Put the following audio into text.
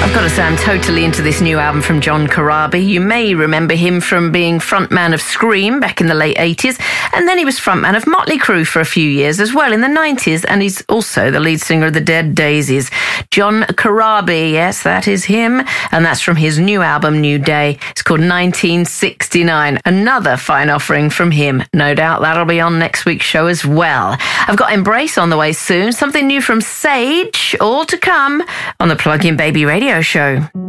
I've got to say, I'm totally into this new album from John Corabi. You may remember him from being frontman of Scream back in the late 80s, and then he was frontman of Motley Crue for a few years as well in the 90s, and he's also the lead singer of the Dead Daisies. John Corabi, yes, that is him, and that's from his new album, New Day. It's called 1969. Another fine offering from him. No doubt that'll be on next week's show as well. I've got Embrace on the way soon, something new from Sage, all to come on the Plug-in Baby Radio Show.